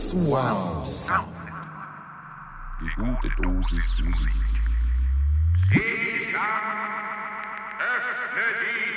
Surround Sound. Die gute Dosis Musik. Sie sang, öffne die